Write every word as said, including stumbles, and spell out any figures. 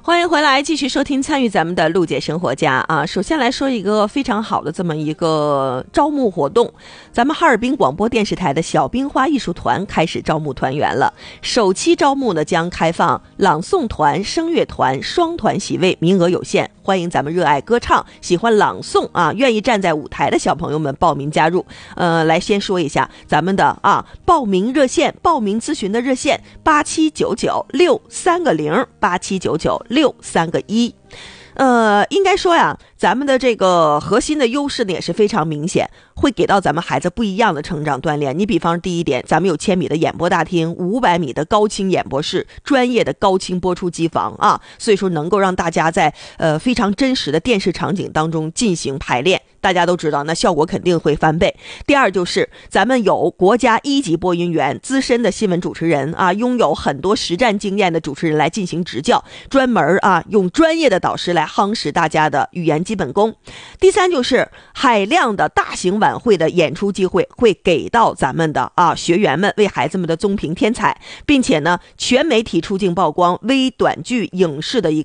欢迎回来，继续收听参与咱们的陆姐生活家啊。首先来说一个非常好的这么一个招募活动，咱们哈尔滨广播电视台的小冰花艺术团开始招募团员了。首期招募呢将开放朗诵团、声乐团双团席位，名额有限，欢迎咱们热爱歌唱、喜欢朗诵啊、愿意站在舞台的小朋友们报名加入。呃，来先说一下咱们的啊报名热线，报名咨询的热线八七九九六三个零八七九九六三个一。呃，应该说呀，咱们的这个核心的优势呢也是非常明显，会给到咱们孩子不一样的成长锻炼。你比方第一点，咱们有千米的演播大厅，五百米的高清演播室，专业的高清播出机房啊，所以说能够让大家在呃非常真实的电视场景当中进行排练。大家都知道，那效果肯定会翻倍。第二就是咱们有国家一级播音员、资深的新闻主持人啊，拥有很多实战经验的主持人来进行执教，专门啊用专业的导师来夯实大家的语言基本功。第三就是海量的大型晚会的演出机会会给到咱们的啊学员们，为孩子们的综评添彩，并且呢全媒体出镜曝光微短剧影视的一